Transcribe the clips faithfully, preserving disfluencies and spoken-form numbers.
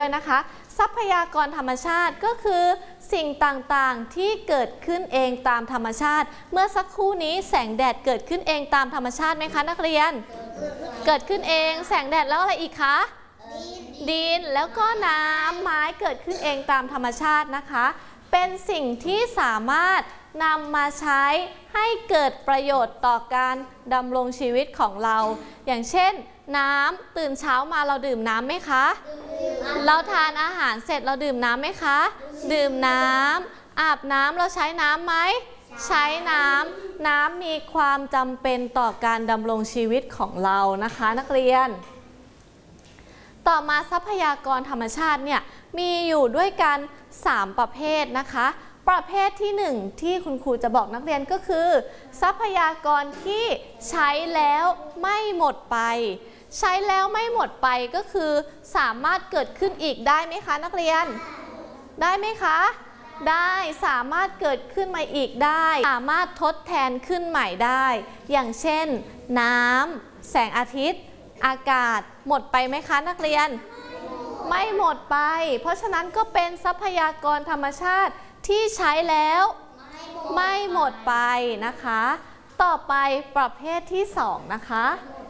นะคะทรัพยากรธรรมชาติก็คือสิ่งต่างๆที่เกิดขึ้นเองตามธรรมชาติเมื่อสักครู่นี้แสงแดดเกิดขึ้นเองตามธรรมชาติไหมคะนักเรียนเกิดขึ้นเองแสงแดดแล้วอะไรอีกคะดินแล้วก็น้ำไม้เกิดขึ้นเองตามธรรมชาตินะคะเป็นสิ่งที่สามารถนำมาใช้ให้เกิดประโยชน์ต่อการดำรงชีวิตของเราอย่างเช่นน้ำตื่นเช้ามาเราดื่มน้ำไหมคะเราทานอาหารเสร็จเราดื่มน้ำไหมคะดื่มน้ำอาบน้ำเราใช้น้ำไหมใช้น้ำน้ำมีความจำเป็นต่อการดำรงชีวิตของเรานะคะนักเรียนต่อมาทรัพยากรธรรมชาติเนี่ยมีอยู่ด้วยกันสามประเภทนะคะประเภทที่หนึ่งที่คุณครูจะบอกนักเรียนก็คือทรัพยากรที่ใช้แล้วไม่หมดไปใช้แล้วไม่หมดไปก็คือสามารถเกิดขึ้นอีกได้ไหมคะนักเรียนได้ไหมคะได้สามารถเกิดขึ้นมาอีกได้สามารถทดแทนขึ้นใหม่ได้อย่างเช่นน้ำแสงอาทิตย์อากาศหมดไปไหมคะนักเรียนไม่หมดไปเพราะฉะนั้นก็เป็นทรัพยากรธรรมชาติที่ใช้แล้วไม่หมดไปนะคะต่อไปประเภทที่สองนะคะ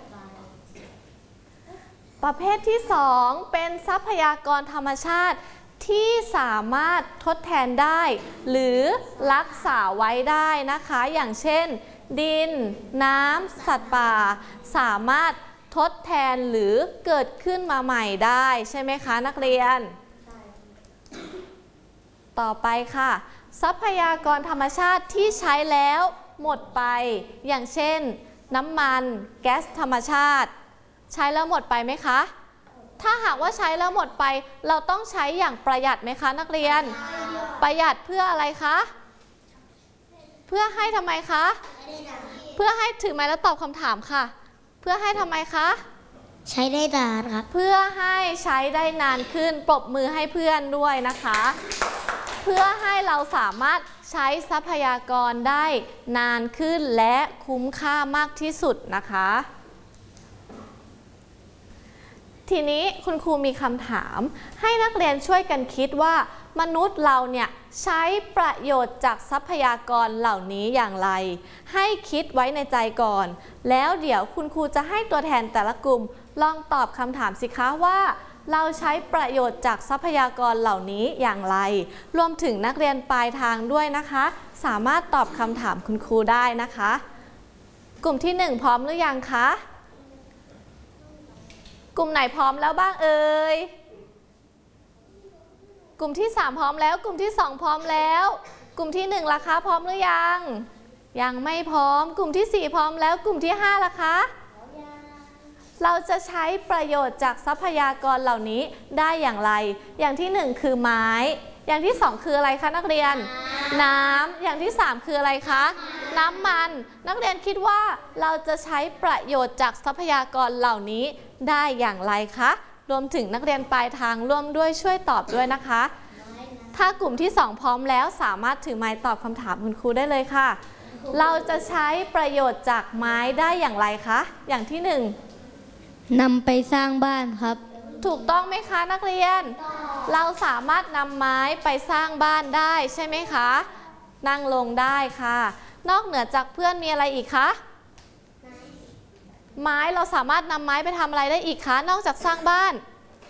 ประเภทที่สองเป็นทรัพยากรธรรมชาติที่สามารถทดแทนได้หรือรักษาไว้ได้นะคะอย่างเช่นดินน้ำสัตว์ป่าสามารถทดแทนหรือเกิดขึ้นมาใหม่ได้ใช่ไหมคะนักเรียนต่อไปค่ะทรัพยากรธรรมชาติที่ใช้แล้วหมดไปอย่างเช่นน้ำมันแก๊สธรรมชาติใช้แล้วหมดไปไหมคะถ้าหากว่าใช้แล้วหมดไปเราต้องใช้อย่างประหยัดไหมคะนักเรียนประหยัดเพื่ออะไรคะเพื่อให้ทำไมคะเพื่อให้ถือไม้แล้วตอบคำถามค่ะเพื่อให้ทำไมคะใช้ได้นานครับเพื่อให้ใช้ได้นานขึ้นปรบมือให้เพื่อนด้วยนะคะเพื่อให้เราสามารถใช้ทรัพยากรได้นานขึ้นและคุ้มค่ามากที่สุดนะคะทีนี้คุณครูมีคำถามให้นักเรียนช่วยกันคิดว่ามนุษย์เราเนี่ยใช้ประโยชน์จากทรัพยากรเหล่านี้อย่างไรให้คิดไว้ในใจก่อนแล้วเดี๋ยวคุณครูจะให้ตัวแทนแต่ละกลุ่มลองตอบคำถามสิคะว่าเราใช้ประโยชน์จากทรัพยากรเหล่านี้อย่างไรรวมถึงนักเรียนปลายทางด้วยนะคะสามารถตอบคำถามคุณครูได้นะคะกลุ่มที่หนึ่งพร้อมหรือยังคะกลุ่มไหนพร้อมแล้วบ้างเอ่ยกลุ่มที่สามพร้อมแล้วกลุ่มที่สองพร้อมแล้วกลุ่มที่หนึ่งล่ะคะพร้อมหรือยังยังไม่พร้อมกลุ่มที่สี่พร้อมแล้วกลุ่มที่ห้าล่ะคะเราจะใช้ประโยชน์จากทรัพยากรเหล่านี้ได้อย่างไรอย่างที่หนึ่งคือไม้อย่างที่สองคืออะไรคะนักเรียนน้ำอย่างที่สามคืออะไรคะน้ำมันนักเรียนคิดว่าเราจะใช้ประโยชน์จากทรัพยากรเหล่านี้ได้อย่างไรคะรวมถึงนักเรียนปลายทางร่วมด้วยช่วยตอบด้วยนะคะถ้ากลุ่มที่สองพร้อมแล้วสามารถถือไม้ตอบคำถามคุณครูได้เลยค่ะเราจะใช้ประโยชน์จากไม้ได้อย่างไรคะอย่างที่หนึ่งนำไปสร้างบ้านครับถูกต้องไหมคะนักเรียนเราสามารถนำไม้ไปสร้างบ้านได้ใช่ไหมคะนั่งลงได้ค่ะนอกเหนือจากเพื่อนมีอะไรอีกคะไม้เราสามารถนำไม้ไปทำอะไรได้อีกคะนอกจากสร้างบ้าน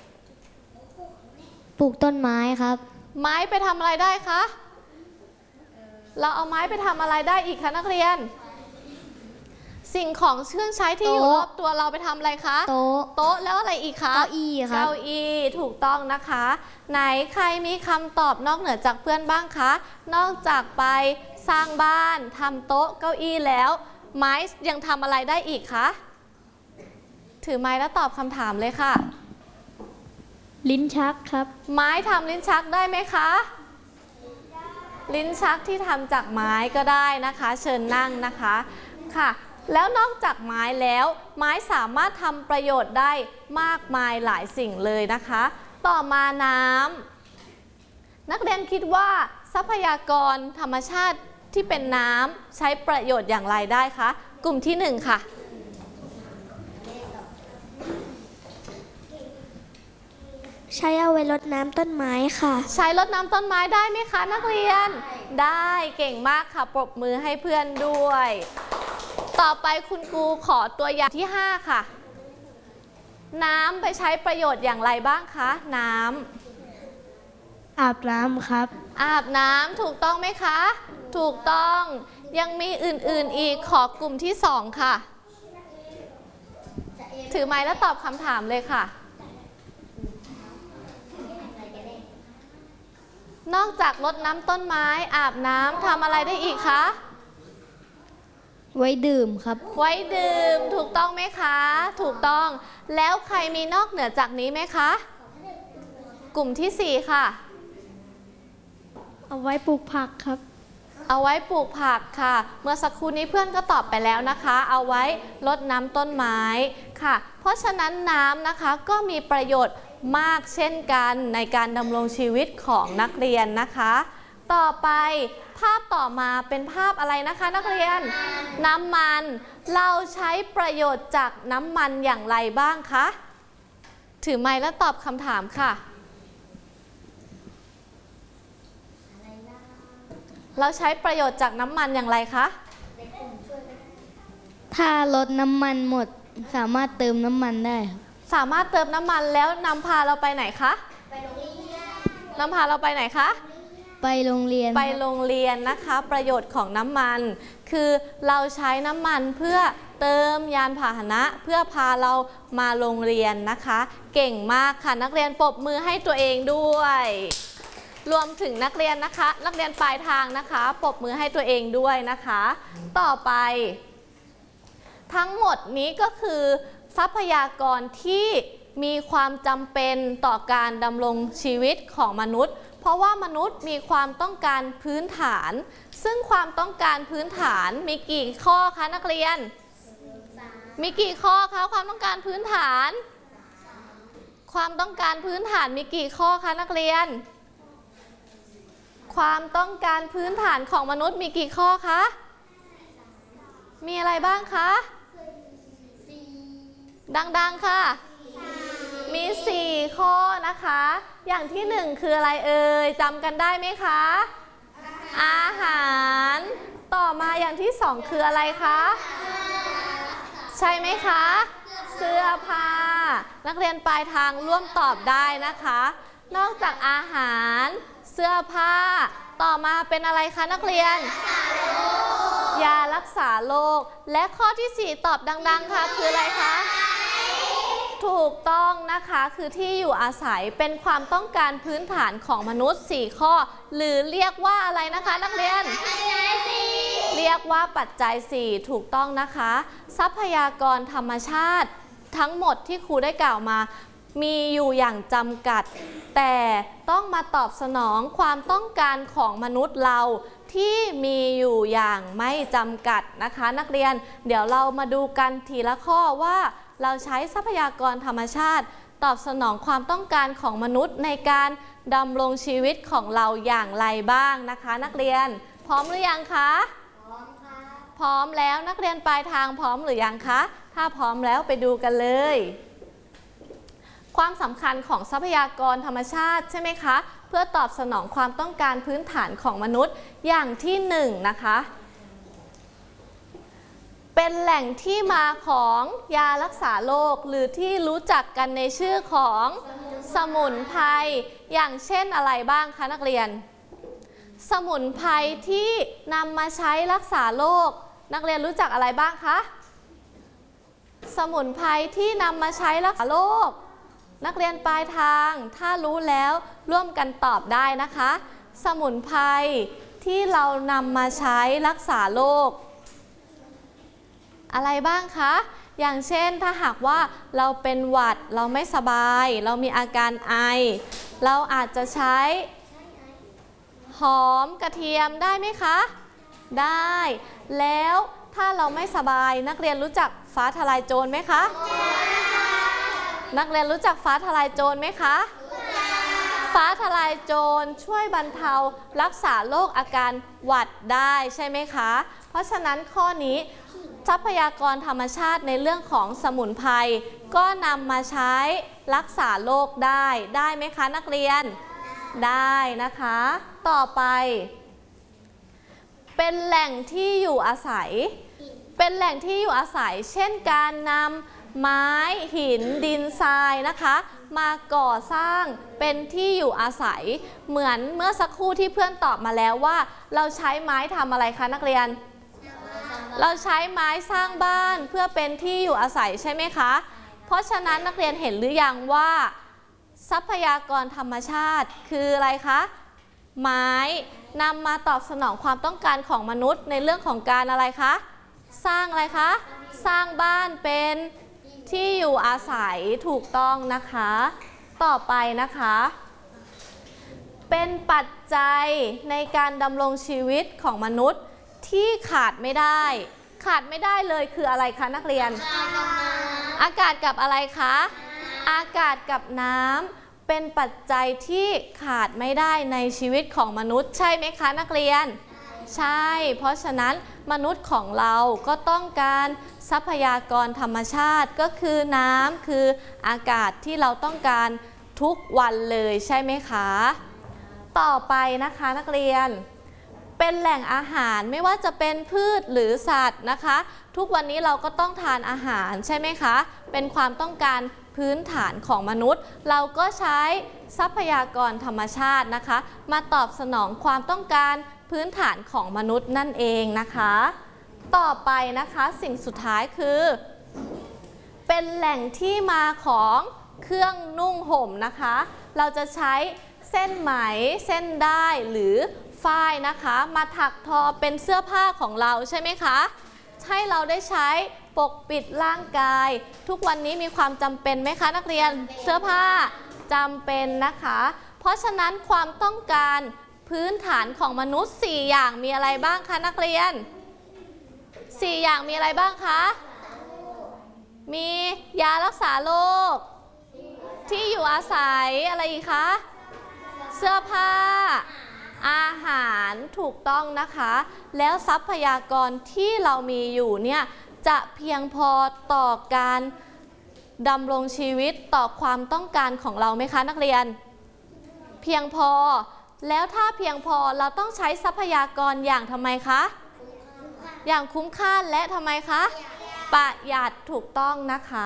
ปลูกต้นไม้ครับไม้ไปทำอะไรได้คะเราเอาไม้ไปทำอะไรได้อีกคะนักเรียนสิ่งของเครื่องใช้ที่อยู่รอบตัวเราไปทำอะไรคะโต๊ะโต๊ะแล้วอะไรอีกคะเก้าอี้ครับเก้าอี้ถูกต้องนะคะไหนใครมีคำตอบนอกเหนือจากเพื่อนบ้างคะนอกจากไปสร้างบ้านทำโต๊ะเก้าอี้แล้วไม้ยังทำอะไรได้อีกคะถือไม้แล้วตอบคำถามเลยค่ะลิ้นชักครับไม้ทำลิ้นชักได้ไหมคะลิ้นชักที่ทำจากไม้ก็ได้นะคะเชิญนั่งนะคะค่ะแล้วนอกจากไม้แล้วไม้สามารถทำประโยชน์ได้มากมายหลายสิ่งเลยนะคะต่อมาน้ำนักเรียนคิดว่าทรัพยากรธรรมชาติที่เป็นน้ำใช้ประโยชน์อย่างไรได้คะกลุ่มที่หนึ่งค่ะใช้เอาไว้รดน้ำต้นไม้ค่ะใช้รดน้ำต้นไม้ได้ไหมคะนักเรียนได้เก่งมากค่ะปรบมือให้เพื่อนด้วย ต่อไปคุณครูขอตัวอย่างที่ห้าค่ะ น้ำไปใช้ประโยชน์อย่างไรบ้างคะน้ำอาบน้ำครับอาบน้ำถูกต้องไหมคะ ถูกต้องยังมีอื่นๆอีกขอกลุ่มที่สองค่ะ ถือไม้แล้วตอบคำถามเลยค่ะ นอกจากรดน้ำต้นไม้อาบน้ำทำอะไรได้อีกคะไว้ดื่มครับไว้ดื่มถูกต้องไหมคะ ถูกต้องแล้วใครมีนอกเหนือจากนี้ไหมคะ กลุ่มที่สี่ค่ะเอาไว้ปลูกผักครับเอาไว้ปลูกผักค่ะเมื่อสักครู่นี้เพื่อนก็ตอบไปแล้วนะคะ เอาไว้รดน้ำต้นไม้ค่ะเพราะฉะนั้นน้ำนะคะก็มีประโยชน์มากเช่นกันในการดำรงชีวิตของนักเรียนนะคะ ต่อไปภาพต่อมาเป็นภาพอะไรนะคะนักเรียนน้ำมันเราใช้ประโยชน์จากน้ำมันอย่างไรบ้างคะถือไมค์แล้วตอบคำถามค่ะเราใช้ประโยชน์จากน้ำมันอย่างไรคะถ้ารถน้ำมันหมดสามารถเติมน้ำมันได้ครับสามารถเติมน้ำมันแล้วนำพาเราไปไหนคะไปโรงเรียนนำพาเราไปไหนคะไปโรงเรียนไปโรงเรียนนะคะประโยชน์ของน้ำมัน คือเราใช้น้ำมันเพื่อเติมยานพาหนะเพื่อพาเรามาโรงเรียนนะคะ เก่งมากค่ะนักเรียนปรบมือให้ตัวเองด้วยรวมถึงนักเรียนนะคะนักเรียนปลายทางนะคะปรบมือให้ตัวเองด้วยนะคะ ต่อไปทั้งหมดนี้ก็คือทรัพยากรที่มีความจำเป็นต่อการดำรงชีวิตของมนุษย์เพราะว่ามนุษย์มีความต้องการพื้นฐานซึ่งความต้องการพื้นฐานมีกี่ข้อคะนักเรียนมีกี่ข้อคะความต้องการพื้นฐานความต้องการพื้นฐานมีกี่ข้อคะนักเรียนความต้องการพื้นฐานของมนุษย์มีกี่ข้อคะมีอะไรบ้างคะดังๆค่ะมีสี่ข้อนะคะอย่างที่หนึ่งคืออะไรเอ่ยจำกันได้ไหมคะอาหารต่อมาอย่างที่สองคืออะไรคะใช่ไหมคะเสื้อผ้านักเรียนปลายทางร่วมตอบได้นะคะนอกจากอาหารเสื้อผ้าต่อมาเป็นอะไรคะนักเรียนยารักษาโรคและข้อที่สี่ตอบดังๆค่ะคืออะไรคะถูกต้องนะคะคือที่อยู่อาศัยเป็นความต้องการพื้นฐานของมนุษย์สี่ข้อหรือเรียกว่าอะไรนะคะนักเรียนเรียกว่าปัจจัยสี่ถูกต้องนะคะทรัพยากรธรรมชาติทั้งหมดที่ครูได้กล่าวมามีอยู่อย่างจำกัดแต่ต้องมาตอบสนองความต้องการของมนุษย์เราที่มีอยู่อย่างไม่จำกัดนะคะนักเรียนเดี๋ยวเรามาดูกันทีละข้อว่าเราใช้ทรัพยากรธรรมชาติตอบสนองความต้องการของมนุษย์ในการดำรงชีวิตของเราอย่างไรบ้างนะคะนักเรียนพร้อมหรือยังคะพร้อมค่ะพร้อมแล้วนักเรียนปลายทางพร้อมหรือยังคะถ้าพร้อมแล้วไปดูกันเลยความสำคัญของทรัพยากรธรรมชาติใช่ไหมคะเพื่อตอบสนองความต้องการพื้นฐานของมนุษย์อย่างที่หนึ่งนะคะเป็นแหล่งที่มาของยารักษาโรคหรือที่รู้จักกันในชื่อของสมุนไพรอย่างเช่นอะไรบ้างคะนักเรียนสมุนไพรที่นำมาใช้รักษาโรคนักเรียนรู้จักอะไรบ้างคะสมุนไพรที่นำมาใช้รักษาโรคนักเรียนปลายทางถ้ารู้แล้วร่วมกันตอบได้นะคะสมุนไพรที่เรานำมาใช้รักษาโรคอะไรบ้างคะอย่างเช่นถ้าหากว่าเราเป็นหวัดเราไม่สบายเรามีอาการไอเราอาจจะใช้หอมกระเทียมได้ไหมคะได้แล้วถ้าเราไม่สบายนักเรียนรู้จักฟ้าทลายโจรไหมคะนักเรียนรู้จักฟ้าทลายโจรไหมคะฟ้าทลายโจรช่วยบรรเทารักษาโรคอาการหวัดได้ใช่ไหมคะเพราะฉะนั้นข้อนี้ทรัพยากรธรรมชาติในเรื่องของสมุนไพรก็นำมาใช้รักษาโรคได้ได้ไหมคะนักเรียนได้นะคะต่อไปเป็นแหล่งที่อยู่อาศัยเป็นแหล่งที่อยู่อาศัยเช่นการนำไม้หินดินทรายนะคะมาก่อสร้างเป็นที่อยู่อาศัยเหมือนเมื่อสักครู่ที่เพื่อนตอบมาแล้วว่าเราใช้ไม้ทำอะไรคะนักเรียนเราใช้ไม้สร้างบ้านเพื่อเป็นที่อยู่อาศัยใช่ไหมคะเพราะฉะนั้นนักเรียนเห็นหรือยังว่าทรัพยากรธรรมชาติคืออะไรคะไม้นำมาตอบสนองความต้องการของมนุษย์ในเรื่องของการอะไรคะสร้างอะไรคะสร้างบ้านเป็นที่อยู่อาศัยถูกต้องนะคะต่อไปนะคะเป็นปัจจัยในการดำรงชีวิตของมนุษย์ที่ขาดไม่ได้ขาดไม่ได้เลยคืออะไรคะนักเรียนอากาศกับอะไรคะอากาศกับน้ำเป็นปัจจัยที่ขาดไม่ได้ในชีวิตของมนุษย์ใช่ไหมคะนักเรียนใช่เพราะฉะนั้นมนุษย์ของเราก็ต้องการทรัพยากรธรรมชาติก็คือน้ำคืออากาศที่เราต้องการทุกวันเลยใช่ไหมคะต่อไปนะคะนักเรียนเป็นแหล่งอาหารไม่ว่าจะเป็นพืชหรือสัตว์นะคะทุกวันนี้เราก็ต้องทานอาหารใช่ไหมคะเป็นความต้องการพื้นฐานของมนุษย์เราก็ใช้ทรัพยากรธรรมชาตินะคะมาตอบสนองความต้องการพื้นฐานของมนุษย์นั่นเองนะคะต่อไปนะคะสิ่งสุดท้ายคือเป็นแหล่งที่มาของเครื่องนุ่งห่มนะคะเราจะใช้เส้นไหมเส้นด้ายหรือฝ้ายนะคะมาถักทอเป็นเสื้อผ้าของเราใช่ไหมคะให้เราได้ใช้ปกปิดร่างกายทุกวันนี้มีความจำเป็นไหมคะนักเรียนเสื้อผ้าจำเป็นนะคะเพราะฉะนั้นความต้องการพื้นฐานของมนุษย์สี่อย่างมีอะไรบ้างคะนักเรียนสี่อย่างมีอะไรบ้างคะมียารักษาโรคที่อยู่อาศัยอะไรอีกคะเสื้อผ้าอาหารถูกต้องนะคะแล้วทรัพยากรที่เรามีอยู่เนี่ยจะเพียงพอต่อการดำรงชีวิตต่อความต้องการของเราไหมคะนักเรียนเพียงพอแล้วถ้าเพียงพอเราต้องใช้ทรัพยากรอย่างทำไมคะอย่างคุ้มค่าและทำไมคะประหยัดถูกต้องนะคะ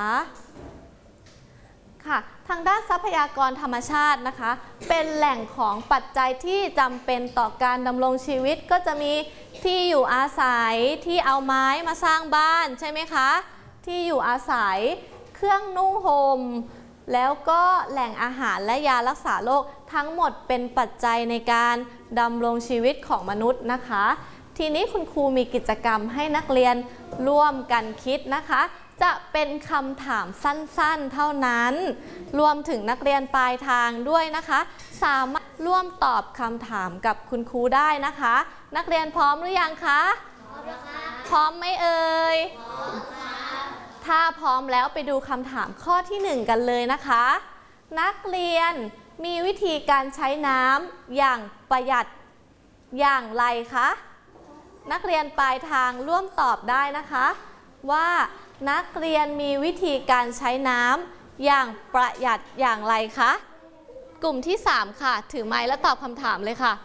ค่ะทางด้านทรัพยากรธรรมชาตินะคะเป็นแหล่งของปัจจัยที่จำเป็นต่อการดำรงชีวิตก็จะมีที่อยู่อาศัยที่เอาไม้มาสร้างบ้านใช่ไหมคะที่อยู่อาศัยเครื่องนุ่งห่มแล้วก็แหล่งอาหารและยารักษาโรคทั้งหมดเป็นปัจจัยในการดำรงชีวิตของมนุษย์นะคะทีนี้คุณครูมีกิจกรรมให้นักเรียนร่วมกันคิดนะคะจะเป็นคำถามสั้นๆเท่านั้นรวมถึงนักเรียนปลายทางด้วยนะคะสามารถร่วมตอบคำถามกับคุณครูได้นะคะนักเรียนพร้อมหรือยังคะพร้อมแล้วค่ะพร้อมไหมเอ่ยพร้อมค่ะถ้าพร้อมแล้วไปดูคำถามข้อที่หนึ่งกันเลยนะคะนักเรียนมีวิธีการใช้น้ำอย่างประหยัดอย่างไรคะนักเรียนปลายทางร่วมตอบได้นะคะว่านักเรียนมีวิธีการใช้น้ำอย่างประหยัดอย่างไรคะกลุ่มที่สามค่ะถือไมค์แล้วตอบคำถามเลยค่ะ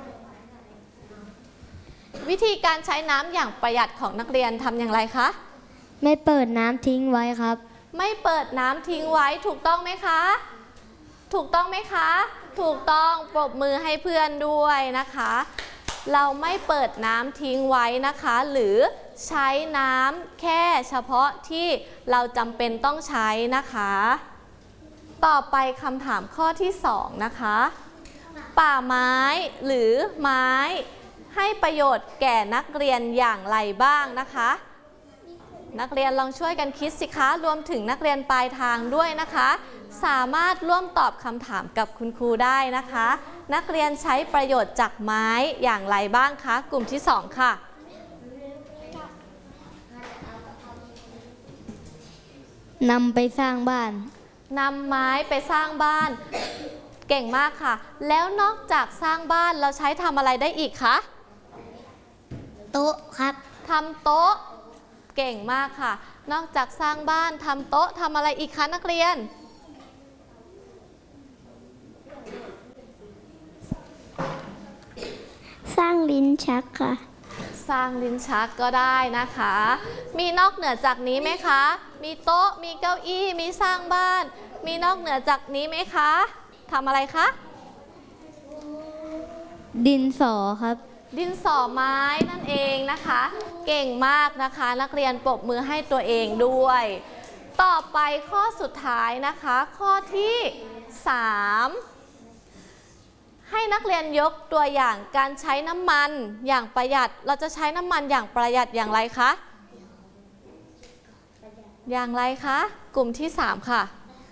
วิธีการใช้น้ำอย่างประหยัดของนักเรียนทำอย่างไรคะไม่เปิดน้ำทิ้งไว้ครับไม่เปิดน้ำทิ้งไว้ถูกต้องไหมคะถูกต้องไหมคะถูกต้องปรบมือให้เพื่อนด้วยนะคะเราไม่เปิดน้ำทิ้งไว้นะคะหรือใช้น้ำแค่เฉพาะที่เราจำเป็นต้องใช้นะคะต่อไปคำถามข้อที่สองนะคะป่าไม้หรือไม้ให้ประโยชน์แก่นักเรียนอย่างไรบ้างนะคะนักเรียนลองช่วยกันคิดสิคะรวมถึงนักเรียนปลายทางด้วยนะคะสามารถร่วมตอบคำถามกับคุณครูได้นะคะนักเรียนใช้ประโยชน์จากไม้อย่างไรบ้างคะกลุ่มที่สองค่ะนำไปสร้างบ้านนำไม้ไปสร้างบ้านเก่งมากค่ะแล้วนอกจากสร้างบ้านเราใช้ทำอะไรได้อีกคะโต๊ะครับทำโต๊ะเก่งมากค่ะนอกจากสร้างบ้านทำโต๊ะทำอะไรอีกคะนักเรียนสร้างลิ้นชักค่ะสร้างลิ้นชักก็ได้นะคะมีนอกเหนือจากนี้ไหมคะมีโต๊ะมีเก้าอี้มีสร้างบ้านมีนอกเหนือจากนี้ไหมคะทำอะไรคะดินสอครับดินสอไม้นั่นเองนะคะเก่งมากนะคะนักเรียนปรบมือให้ตัวเองด้วยต่อไปข้อสุดท้ายนะคะข้อที่สามให้นักเรียนยกตัวอย่างการใช้น้ำมันอย่างประหยัดเราจะใช้น้ำมันอย่างประหยัดอย่างไรคะอย่างไรคะกลุ่มที่สามค่ะ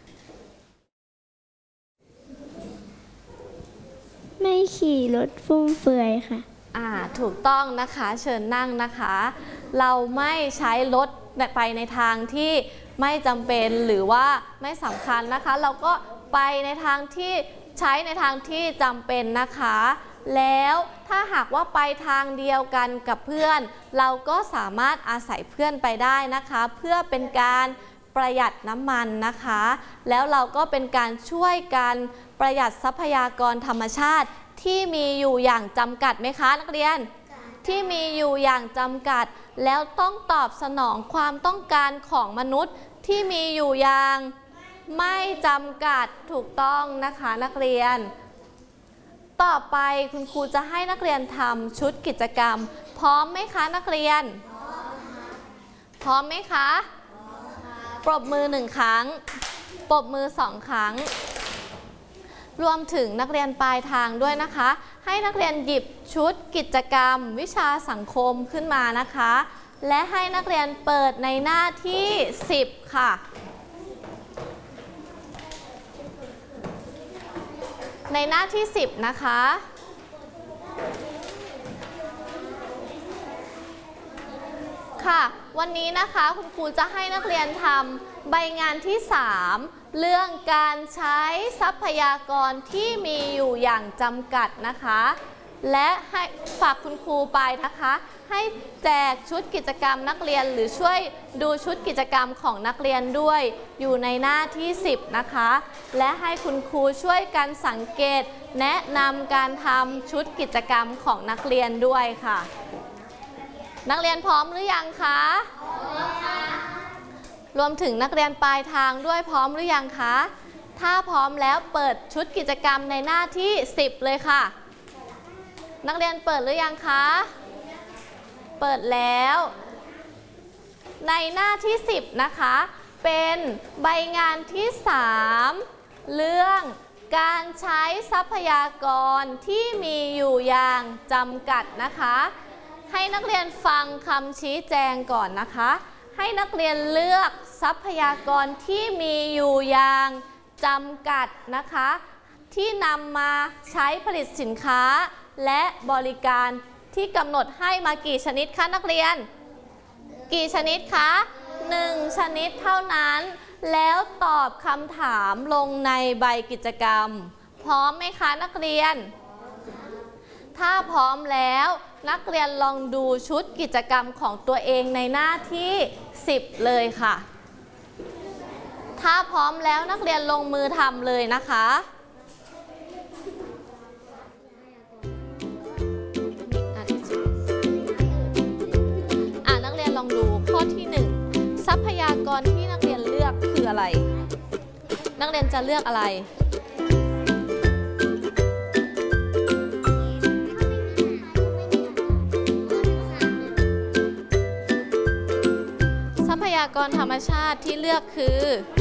ไม่ขี่รถฟุ่มเฟือยค่ะอ่าถูกต้องนะคะเชิญนั่งนะคะเราไม่ใช้รถไปในทางที่ไม่จำเป็นหรือว่าไม่สำคัญนะคะเราก็ไปในทางที่ใช้ในทางที่จำเป็นนะคะแล้วถ้าหากว่าไปทางเดียวกันกับเพื่อนเราก็สามารถอาศัยเพื่อนไปได้นะคะเพื่อเป็นการประหยัดน้ำมันนะคะแล้วเราก็เป็นการช่วยกันประหยัดทรัพยากรธรรมชาติที่มีอยู่อย่างจำกัดไหมคะนักเรียนที่มีอยู่อย่างจำกัดแล้วต้องตอบสนองความต้องการของมนุษย์ที่มีอยู่อย่างไม่จำกัดถูกต้องนะคะนักเรียนต่อไปคุณครูจะให้นักเรียนทำชุดกิจกรรมพร้อมไหมคะนักเรียนพร้อมไหมคะปรบมือหนึ่งครั้งปรบมือสองครั้งรวมถึงนักเรียนปลายทางด้วยนะคะให้นักเรียนหยิบชุดกิจกรรมวิชาสังคมขึ้นมานะคะและให้นักเรียนเปิดในหน้าที่สิบค่ะในหน้าที่สิบนะคะค่ะวันนี้นะคะคุณครูจะให้นักเรียนทำใบงานที่สามเรื่องการใช้ทรัพยากรที่มีอยู่อย่างจำกัดนะคะและให้ฝากคุณครูไปนะคะให้แจกชุดกิจกรรมนักเรียนหรือช่วยดูชุดกิจกรรมของนักเรียนด้วยอยู่ในหน้าที่สิบนะคะและให้คุณครูช่วยกันสังเกตแนะนำการทำชุดกิจกรรมของนักเรียนด้วยค่ะนักเรียนพร้อมหรือยังคะพร้อมค่ะรวมถึงนักเรียนปลายทางด้วยพร้อมหรือยังคะถ้าพร้อมแล้วเปิดชุดกิจกรรมในหน้าที่สิบเลยค่ะนักเรียนเปิดหรือยังคะเปิดแล้วในหน้าที่สิบนะคะเป็นใบงานที่สามเรื่องการใช้ทรัพยากรที่มีอยู่อย่างจำกัดนะคะให้นักเรียนฟังคำชี้แจงก่อนนะคะให้นักเรียนเลือกทรัพยากรที่มีอยู่อย่างจำกัดนะคะที่นำมาใช้ผลิตสินค้าและบริการที่กำหนดให้มากี่ชนิดคะนักเรียนกี่ชนิดคะหนึ่งชนิดเท่านั้นแล้วตอบคำถามลงในใบกิจกรรมพร้อมไหมคะนักเรียนถ้าพร้อมแล้วนักเรียนลองดูชุดกิจกรรมของตัวเองในหน้าที่สิบเลยค่ะถ้าพร้อมแล้วนักเรียนลงมือทำเลยนะคะอ่ะนักเรียนลองดูข้อที่หนึ่งทรัพยากรที่นักเรียนเลือกคืออะไรนักเรียนจะเลือกอะไรทรัพยากรธรรมชาติที่เลือกคือ